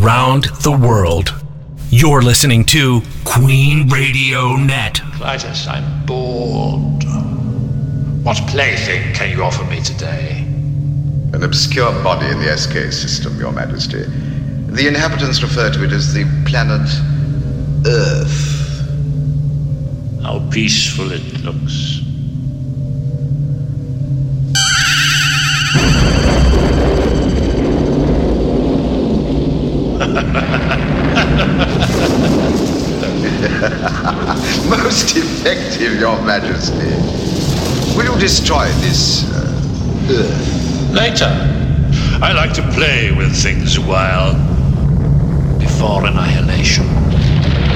around the world. You're listening to Queen Radio Net. Clytus, I'm bored. What plaything can you offer me today? An obscure body in the SK system, Your Majesty. The inhabitants refer to it as the planet Earth. How peaceful it looks. Most effective, Your Majesty. Will you destroy this Earth? Later. I like to play with things a while. Before annihilation.